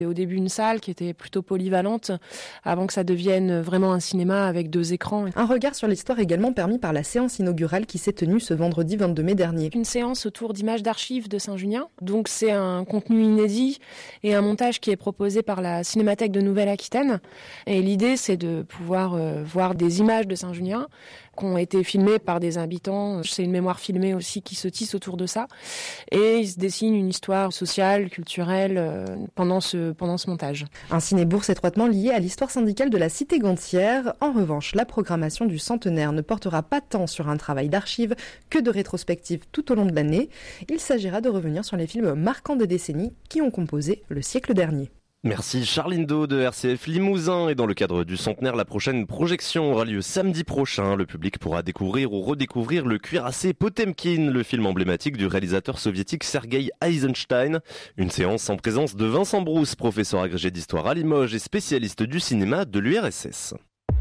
Et au début, une salle qui était plutôt polyvalente avant que ça devienne vraiment un cinéma avec 2 écrans. Un regard sur l'histoire également permis par la séance inaugurale qui s'est tenue ce vendredi 22 mai dernier. Une séance autour d'images d'archives de Saint-Junien. Donc c'est un contenu inédit et un montage qui est proposé par la Cinémathèque de Nouvelle-Aquitaine. Et l'idée, c'est de pouvoir voir des images de Saint-Junien qui ont été filmées par des habitants. C'est une mémoire filmée aussi qui se tisse autour de ça. Et il se dessine une histoire sociale, culturelle pendant ce montage. Un ciné-bourse étroitement lié à l'histoire syndicale de la cité gantière. En revanche, la programmation du centenaire ne portera pas tant sur un travail d'archives que de rétrospective tout au long de l'année. Il s'agira de revenir sur les films marquants des décennies qui ont composé le siècle dernier. Merci Charline Do de RCF Limousin. Et dans le cadre du centenaire, la prochaine projection aura lieu samedi prochain. Le public pourra découvrir ou redécouvrir le cuirassé Potemkin, le film emblématique du réalisateur soviétique Sergueï Eisenstein. Une séance en présence de Vincent Brousse, professeur agrégé d'histoire à Limoges et spécialiste du cinéma de l'URSS.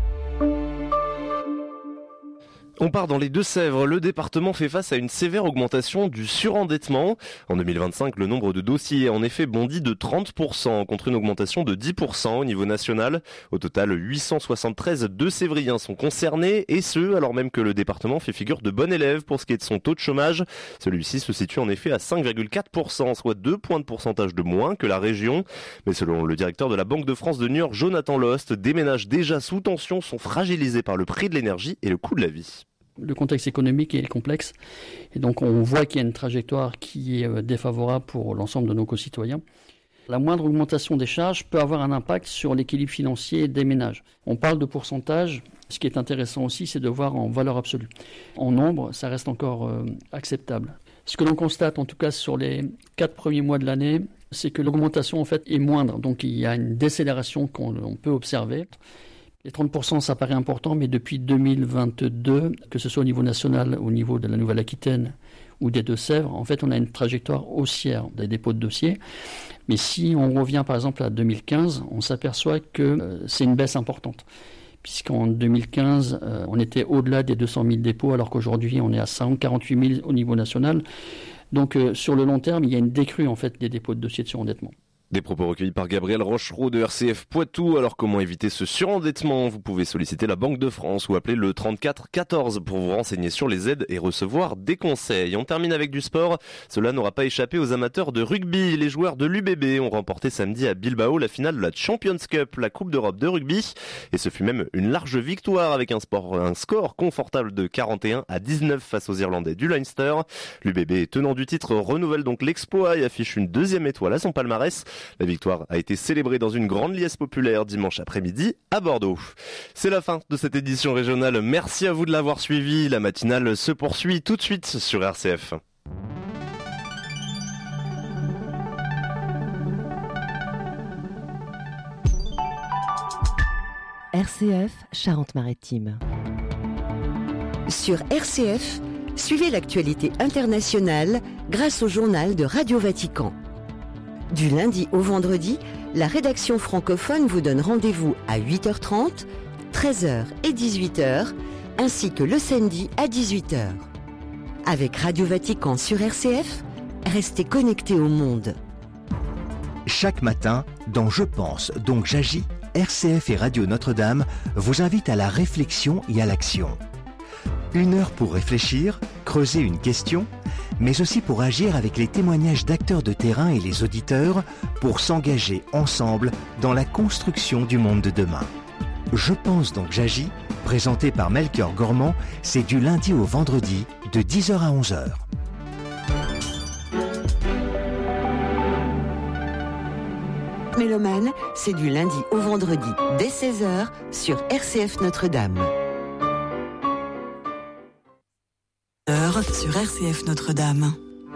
On part dans les Deux-Sèvres. Le département fait face à une sévère augmentation du surendettement. En 2025, le nombre de dossiers a en effet bondi de 30% contre une augmentation de 10% au niveau national. Au total, 873 Deux-Sévriens sont concernés et ce, alors même que le département fait figure de bon élève pour ce qui est de son taux de chômage. Celui-ci se situe en effet à 5,4%, soit 2 points de pourcentage de moins que la région. Mais selon le directeur de la Banque de France de Niort, Jonathan Lost, des ménages déjà sous tension sont fragilisés par le prix de l'énergie et le coût de la vie. Le contexte économique est complexe et donc on voit qu'il y a une trajectoire qui est défavorable pour l'ensemble de nos concitoyens. La moindre augmentation des charges peut avoir un impact sur l'équilibre financier des ménages. On parle de pourcentage. Ce qui est intéressant aussi, c'est de voir en valeur absolue. En nombre, ça reste encore acceptable. Ce que l'on constate, en tout cas sur les 4 premiers mois de l'année, c'est que l'augmentation en fait est moindre. Donc il y a une décélération qu'on peut observer. Les 30%, ça paraît important, mais depuis 2022, que ce soit au niveau national, au niveau de la Nouvelle-Aquitaine ou des Deux-Sèvres, en fait, on a une trajectoire haussière des dépôts de dossiers. Mais si on revient par exemple à 2015, on s'aperçoit que c'est une baisse importante. Puisqu'en 2015, on était au-delà des 200 000 dépôts, alors qu'aujourd'hui, on est à 148 000 au niveau national. Donc, sur le long terme, il y a une décrue en fait, des dépôts de dossiers de surendettement. Des propos recueillis par Gabriel Rochereau de RCF Poitou. Alors comment éviter ce surendettement ? Vous pouvez solliciter la Banque de France ou appeler le 34 14 pour vous renseigner sur les aides et recevoir des conseils. On termine avec du sport. Cela n'aura pas échappé aux amateurs de rugby. Les joueurs de l'UBB ont remporté samedi à Bilbao la finale de la Champions Cup, la Coupe d'Europe de rugby. Et ce fut même une large victoire avec un score confortable de 41-19 face aux Irlandais du Leinster. L'UBB, tenant du titre, renouvelle donc l'exploit et affiche une 2e étoile à son palmarès. La victoire a été célébrée dans une grande liesse populaire dimanche après-midi à Bordeaux. C'est la fin de cette édition régionale. Merci à vous de l'avoir suivi. La matinale se poursuit tout de suite sur RCF. RCF Charente-Maritime. Sur RCF, suivez l'actualité internationale grâce au journal de Radio Vatican. Du lundi au vendredi, la rédaction francophone vous donne rendez-vous à 8h30, 13h et 18h, ainsi que le samedi à 18h. Avec Radio Vatican sur RCF, restez connectés au monde. Chaque matin, dans Je pense, donc j'agis, RCF et Radio Notre-Dame vous invitent à la réflexion et à l'action. 1 heure pour réfléchir, creuser une question, mais aussi pour agir avec les témoignages d'acteurs de terrain et les auditeurs pour s'engager ensemble dans la construction du monde de demain. Je pense donc j'agis, présenté par Melchior Gormand, c'est du lundi au vendredi de 10h à 11h. Mélomane, c'est du lundi au vendredi dès 16h sur RCF Notre-Dame. Sur RCF Notre-Dame.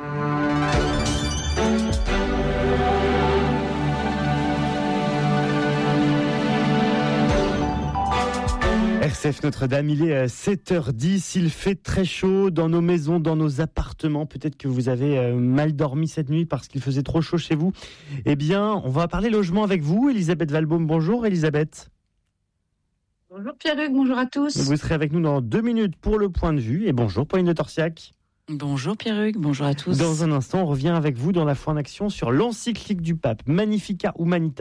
RCF Notre-Dame, il est 7h10, il fait très chaud dans nos maisons, dans nos appartements. Peut-être que vous avez mal dormi cette nuit parce qu'il faisait trop chaud chez vous. Eh bien, on va parler logement avec vous. Elisabeth Valbaum, bonjour Elisabeth. Bonjour Pierre-Hugues, bonjour à tous. Vous serez avec nous dans 2 minutes pour le point de vue. Et bonjour Pauline de Torsiac. Bonjour Pierre-Hugues, bonjour à tous. Dans un instant, on revient avec vous dans la foi en action sur l'encyclique du pape Magnificat Humanitatis.